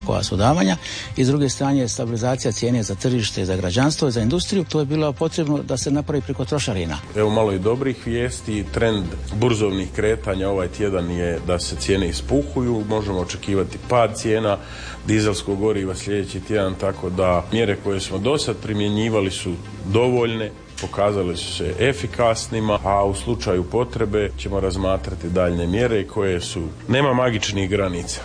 koja su davanja i s druge strane stabilizacija cijene za tržište, za građanstvo i za industriju. To je bilo potrebno da se napravi preko trošarina. Evo malo i dobrih vijesti. Trend burzovnih kretanja ovaj tjedan je da se cijene ispuhuju. Možemo očekivati pad cijena dizelskog goriva sljedeći tjedan, tako da mjere koje smo do sad primjenjivali su dovoljne, pokazale su se efikasnima, a u slučaju potrebe ćemo razmatrati daljne mjere koje su, nema magičnih granica.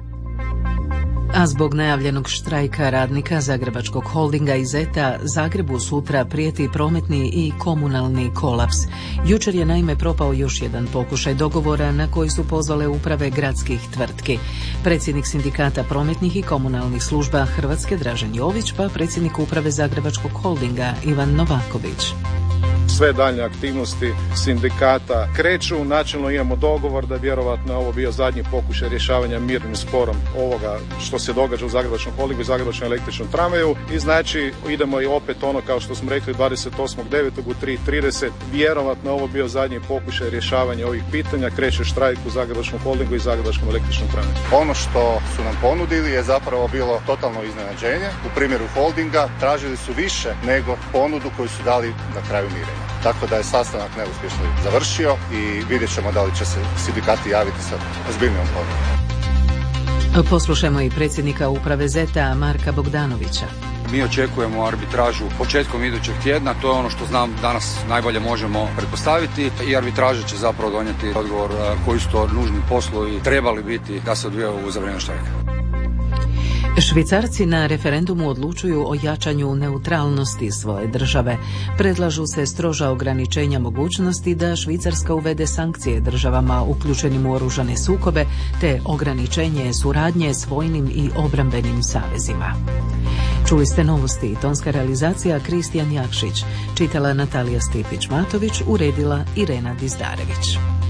A zbog najavljenog štrajka radnika Zagrebačkog holdinga i ZET-a, Zagrebu sutra prijeti prometni i komunalni kolaps. Jučer je naime propao još jedan pokušaj dogovora na koji su pozvale uprave gradskih tvrtki. Predsjednik sindikata prometnih i komunalnih služba Hrvatske Dražen Jović, pa predsjednik uprave Zagrebačkog holdinga Ivan Novaković. Sve daljnje aktivnosti sindikata kreću. Načelno imamo dogovor da je vjerovatno ovo bio zadnji pokušaj rješavanja mirnim sporom ovoga što se događa u Zagrebačkom holdingu i Zagrebačkom električnom tramvaju. I znači idemo i opet ono kao što smo rekli 28.9. u 3:30. Vjerovatno ovo bio zadnji pokušaj rješavanja ovih pitanja. Kreće štrajk u Zagrebačkom holdingu i Zagrebačkom električnom tramvaju. Ono što su nam ponudili je zapravo bilo totalno iznenađenje. U primjeru holdinga tražili su više nego ponudu koju su dali na kraju mirenja. Tako da je sastanak neuspješno završio i vidjet ćemo da li će se sindikati javiti sa ozbiljnijom ponudom. Poslušajmo i predsjednika uprave ZET-a Marka Bogdanovića. Mi očekujemo arbitražu početkom idućeg tjedna, to je ono što znam danas najbolje možemo pretpostaviti i arbitraža će zapravo donijeti odgovor koji su to nužni poslovi trebali biti da se odvijaju za vrijeme štrajka. Švicarci na referendumu odlučuju o jačanju neutralnosti svoje države. Predlažu se stroža ograničenja mogućnosti da Švicarska uvede sankcije državama uključenim u oružane sukobe te ograničenje suradnje s vojnim i obrambenim savezima. Čuli ste novosti, tonska realizacija Kristijan Jakšić, čitala Natalija Stipić-Matović, uredila Irena Dizdarević.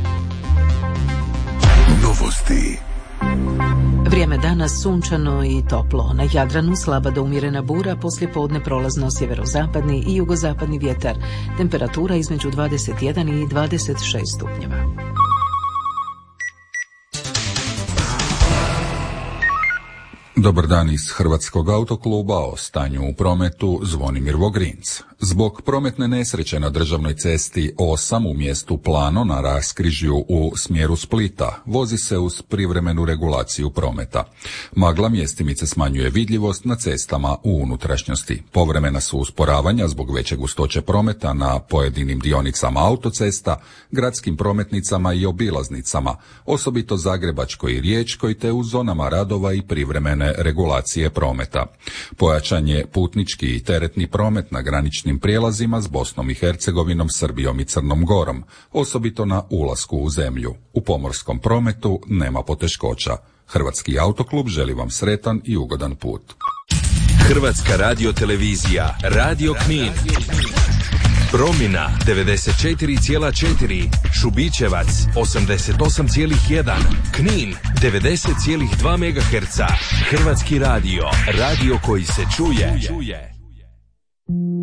Novosti. Vrijeme danas sunčano i toplo. Na Jadranu slaba do umjerena bura, poslije podne prolazno sjeverozapadni i jugozapadni vjetar. Temperatura između 21 i 26 stupnjeva. Dobar dan iz Hrvatskog autokluba, o stanju u prometu Zvonimir Vogrinc. Zbog prometne nesreće na državnoj cesti 8 u mjestu Plano na raskrižju u smjeru Splita vozi se uz privremenu regulaciju prometa. Magla mjestimice smanjuje vidljivost na cestama u unutrašnjosti. Povremena su usporavanja zbog veće gustoće prometa na pojedinim dionicama autocesta, gradskim prometnicama i obilaznicama, osobito Zagrebačkoj i Riječkoj, te u zonama radova i privremene regulacije prometa. Pojačan je putnički i teretni promet na graničnim prijelazima s Bosnom i Hercegovinom, Srbijom i Crnom Gorom, osobito na ulasku u zemlju. U pomorskom prometu nema poteškoća. Hrvatski autoklub želi vam sretan i ugodan put. Hrvatska radiotelevizija, Radio Knin. Promina 94,4, Šubićevac 88,1, Knin 90,2 MHz. Hrvatski radio, radio koji se čuje.